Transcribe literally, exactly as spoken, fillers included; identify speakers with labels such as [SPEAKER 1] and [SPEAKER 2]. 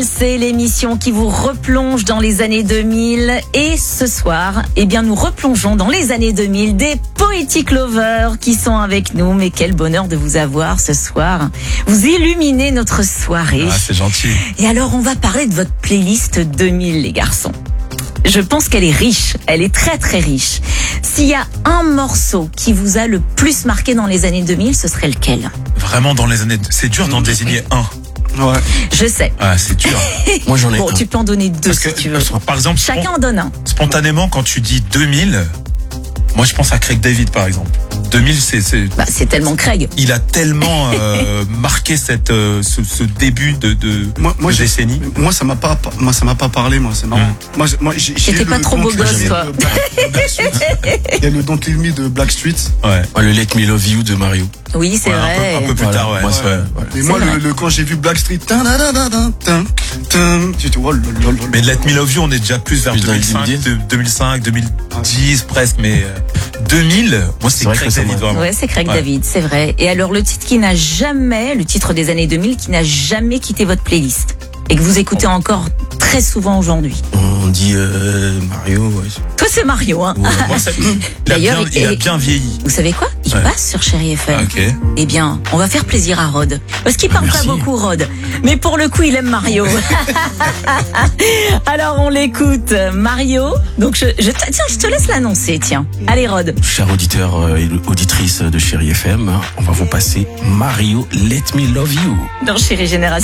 [SPEAKER 1] C'est l'émission qui vous replonge dans les années deux mille et ce soir, eh bien, nous replongeons dans les années deux mille des Poetic Lovers qui sont avec nous. Mais quel bonheur de vous avoir ce soir. Vous illuminez notre soirée.
[SPEAKER 2] Ah, c'est gentil.
[SPEAKER 1] Et alors, on va parler de votre playlist deux mille, les garçons. Je pense qu'elle est riche, elle est très très riche. S'il y a un morceau qui vous a le plus marqué dans les années deux mille, ce serait lequel ?
[SPEAKER 2] Vraiment dans les années... C'est dur d'en désigner un.
[SPEAKER 3] Ouais.
[SPEAKER 1] Je sais.
[SPEAKER 2] Ah, c'est dur.
[SPEAKER 3] Moi j'en ai
[SPEAKER 1] Bon,
[SPEAKER 3] un.
[SPEAKER 1] tu peux en donner deux
[SPEAKER 2] Parce
[SPEAKER 1] si
[SPEAKER 2] que,
[SPEAKER 1] tu veux.
[SPEAKER 2] par exemple,
[SPEAKER 1] Chacun
[SPEAKER 2] spon-
[SPEAKER 1] en donne un.
[SPEAKER 2] spontanément, quand tu dis deux mille, moi je pense à Craig David par exemple. deux mille, c'est... c'est...
[SPEAKER 1] Bah, c'est tellement Craig.
[SPEAKER 2] Il a tellement euh, marqué cette, euh, ce, ce début de, de,
[SPEAKER 3] Moi, moi,
[SPEAKER 2] de
[SPEAKER 3] j'ai-
[SPEAKER 2] décennie.
[SPEAKER 3] Moi ça m'a pas, moi ça m'a pas parlé, moi c'est marrant.
[SPEAKER 2] Mm.
[SPEAKER 3] Moi, j'ai- moi j'ai. j'ai
[SPEAKER 1] T'étais
[SPEAKER 3] le
[SPEAKER 1] pas trop
[SPEAKER 3] Don't
[SPEAKER 1] beau
[SPEAKER 3] Leave
[SPEAKER 1] gosse,
[SPEAKER 3] Me
[SPEAKER 1] toi.
[SPEAKER 3] de Black- Blackstreet. Il y a le Don't Leave Me de Blackstreet.
[SPEAKER 2] Ouais.
[SPEAKER 4] Ouais, le Let Me Love You de Mario.
[SPEAKER 1] Oui, c'est
[SPEAKER 2] Ouais, un peu-
[SPEAKER 1] vrai.
[SPEAKER 2] un peu plus
[SPEAKER 4] Voilà,
[SPEAKER 2] tard, ouais.
[SPEAKER 4] moi,
[SPEAKER 2] ouais.
[SPEAKER 4] c'est- voilà.
[SPEAKER 3] Et
[SPEAKER 1] C'est
[SPEAKER 3] moi
[SPEAKER 1] vrai.
[SPEAKER 3] le, le- quand j'ai vu Blackstreet, tin, tin, tin, tin, tin, tin, tu te vois, le- le- le-
[SPEAKER 2] Mais Let Me Love You, on est déjà plus vers
[SPEAKER 4] Plus dans
[SPEAKER 2] deux
[SPEAKER 4] les
[SPEAKER 2] mille cinq,
[SPEAKER 4] deux mille dix.
[SPEAKER 2] de- deux mille cinq, deux mille dix presque, mais euh, deux mille, moi c'est
[SPEAKER 4] C'est vrai
[SPEAKER 2] Craig
[SPEAKER 4] que c'est
[SPEAKER 2] David
[SPEAKER 4] vrai.
[SPEAKER 2] vraiment.
[SPEAKER 1] Ouais, c'est Craig
[SPEAKER 2] Ouais.
[SPEAKER 1] David, c'est vrai. Et alors, le titre qui n'a jamais, le titre des années deux mille qui n'a jamais quitté votre playlist et que vous écoutez encore très souvent aujourd'hui.
[SPEAKER 4] On dit euh, Mario, ouais.
[SPEAKER 1] Toi, c'est Mario, hein.
[SPEAKER 4] Ouais.
[SPEAKER 2] Moi, ça- il, a
[SPEAKER 1] D'ailleurs,
[SPEAKER 2] bien, il a
[SPEAKER 1] et-
[SPEAKER 2] bien vieilli.
[SPEAKER 1] Vous savez quoi ? Il
[SPEAKER 2] Ouais.
[SPEAKER 1] passe sur Chéri F M.
[SPEAKER 2] Ok.
[SPEAKER 1] Eh bien, on va faire plaisir à Rod. Parce qu'il parle pas
[SPEAKER 4] merci.
[SPEAKER 1] beaucoup, Rod. Mais pour le coup, il aime Mario. Alors, on l'écoute. Mario. Donc, je, je, te- tiens, je te laisse l'annoncer, tiens. Allez, Rod.
[SPEAKER 4] Chers auditeurs euh, et auditrices de Chéri F M, on va vous passer Mario Let Me Love You.
[SPEAKER 1] Dans Chéri Génération.